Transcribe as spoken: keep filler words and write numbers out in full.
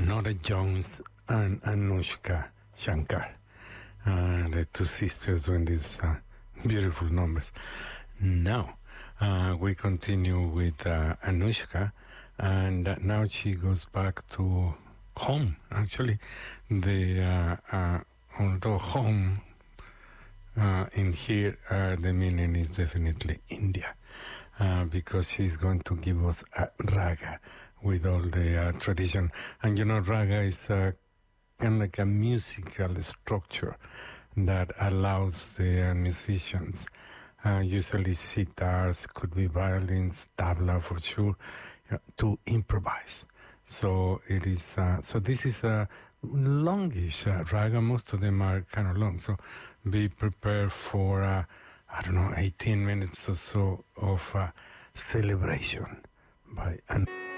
Nora Jones and Anushka Shankar, uh, the two sisters doing these uh, beautiful numbers. Now, uh, we continue with uh, Anushka, and uh, now she goes back to home. Actually, the uh, uh, although home uh, in here, uh, the meaning is definitely India, uh, because she's going to give us a raga with all the uh, tradition. And you know, raga is uh, kind of like a musical structure that allows the uh, musicians, uh, usually sitars, could be violins, tabla for sure, uh, to improvise. So it is. Uh, so this is a longish uh, raga. Most of them are kind of long. So be prepared for uh, I don't know, eighteen minutes or so of uh, celebration by an.